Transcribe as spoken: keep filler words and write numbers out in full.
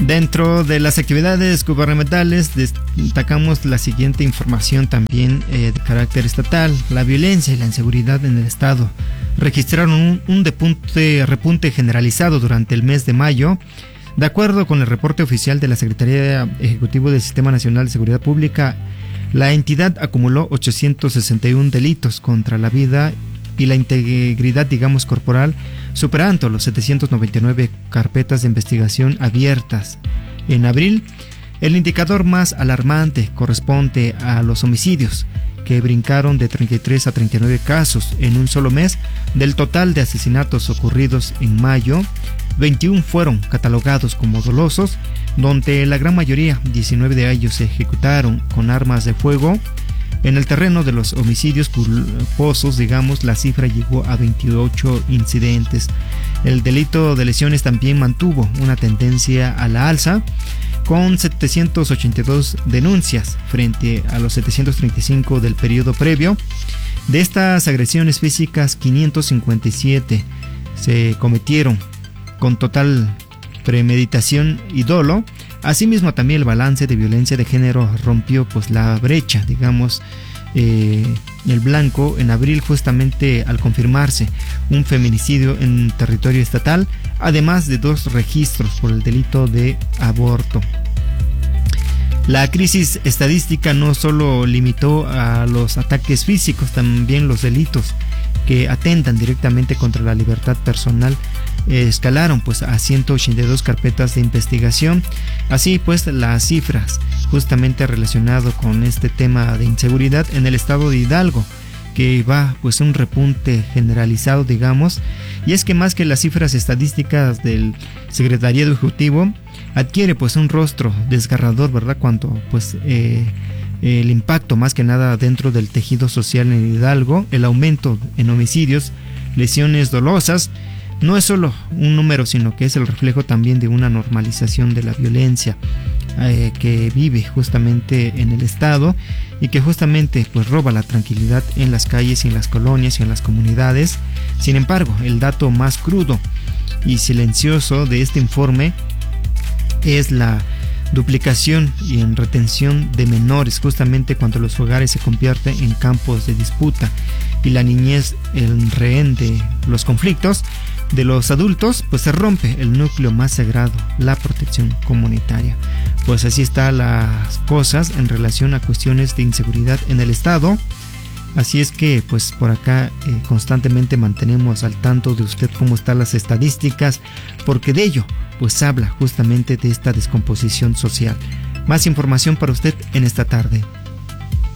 Dentro de las actividades gubernamentales destacamos la siguiente información también eh, de carácter estatal. La violencia y la inseguridad en el estado registraron un, un depunte, repunte generalizado durante el mes de mayo. De acuerdo con el reporte oficial de la Secretaría Ejecutiva del Sistema Nacional de Seguridad Pública, la entidad acumuló ochocientos sesenta y uno delitos contra la vida y la integridad, digamos, corporal, superando los setecientos noventa y nueve carpetas de investigación abiertas. En abril, el indicador más alarmante corresponde a los homicidios, que brincaron de treinta y tres a treinta y nueve casos en un solo mes. Del total de asesinatos ocurridos en mayo, veintiuno fueron catalogados como dolosos, donde la gran mayoría, diecinueve de ellos, se ejecutaron con armas de fuego. En el terreno de los homicidios culposos, digamos, la cifra llegó a veintiocho incidentes. El delito de lesiones también mantuvo una tendencia a la alza, con setecientas ochenta y dos denuncias frente a los setecientos treinta y cinco del periodo previo. De estas agresiones físicas, quinientas cincuenta y siete se cometieron con total premeditación y dolo. Asimismo, también el balance de violencia de género rompió pues la brecha, digamos, eh, el blanco en abril, justamente al confirmarse un feminicidio en territorio estatal, además de dos registros por el delito de aborto. La crisis estadística no solo limitó a los ataques físicos, también los delitos que atentan directamente contra la libertad personal eh, escalaron pues a ciento ochenta y dos carpetas de investigación. Así pues, las cifras justamente relacionado con este tema de inseguridad en el estado de Hidalgo, que va pues un repunte generalizado, digamos, y es que más que las cifras estadísticas del Secretariado Ejecutivo, adquiere pues un rostro desgarrador, ¿verdad? Cuando pues eh, el impacto más que nada dentro del tejido social en Hidalgo, el aumento en homicidios, lesiones dolosas, no es solo un número, sino que es el reflejo también de una normalización de la violencia eh, que vive justamente en el estado y que justamente pues roba la tranquilidad en las calles y en las colonias y en las comunidades. Sin embargo, el dato más crudo y silencioso de este informe es la duplicación y en retención de menores, justamente cuando los hogares se convierten en campos de disputa y la niñez el rehén de los conflictos de los adultos, pues se rompe el núcleo más sagrado, la protección comunitaria. Pues así están las cosas en relación a cuestiones de inseguridad en el estado. Así es que pues por acá eh, constantemente mantenemos al tanto de usted cómo están las estadísticas, porque de ello pues habla justamente de esta descomposición social. Más información para usted en esta tarde.